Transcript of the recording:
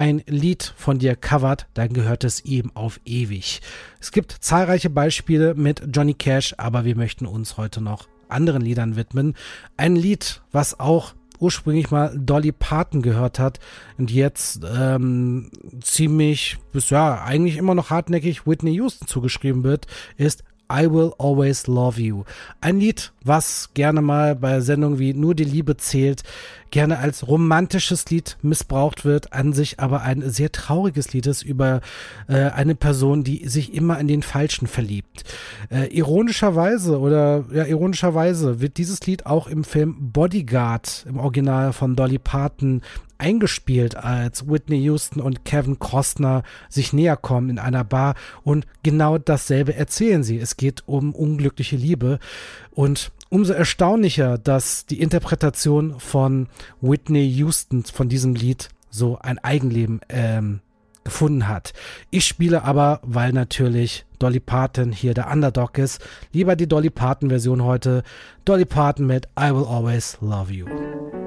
ein Lied von dir covert, dann gehört es ihm auf ewig. Es gibt zahlreiche Beispiele mit Johnny Cash, aber wir möchten uns heute noch anderen Liedern widmen. Ein Lied, was auch ursprünglich mal Dolly Parton gehört hat und jetzt ziemlich, eigentlich immer noch hartnäckig Whitney Houston zugeschrieben wird, ist I Will Always Love You. Ein Lied, was gerne mal bei Sendungen wie Nur die Liebe zählt, gerne als romantisches Lied missbraucht wird, an sich aber ein sehr trauriges Lied ist über eine Person, die sich immer in den Falschen verliebt. Ironischerweise wird dieses Lied auch im Film Bodyguard im Original von Dolly Parton eingespielt, als Whitney Houston und Kevin Costner sich näher kommen in einer Bar und genau dasselbe erzählen sie. Es geht um unglückliche Liebe und umso erstaunlicher, dass die Interpretation von Whitney Houston von diesem Lied so ein Eigenleben gefunden hat. Ich spiele aber, weil natürlich Dolly Parton hier der Underdog ist, lieber die Dolly Parton Version heute. Dolly Parton mit I Will Always Love You.